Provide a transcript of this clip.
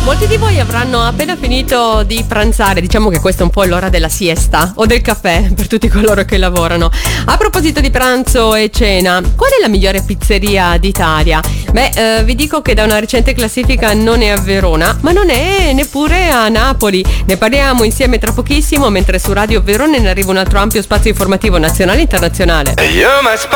Molti di voi avranno appena finito di pranzare, diciamo che questa è un po' l'ora della siesta o del caffè per tutti coloro che lavorano. A proposito di pranzo e cena, qual è la migliore pizzeria d'Italia? Vi dico che da una recente classifica non è a Verona, ma non è neppure a Napoli. Ne parliamo insieme tra pochissimo, mentre su Radio Verona ne arriva un altro ampio spazio informativo nazionale e internazionale.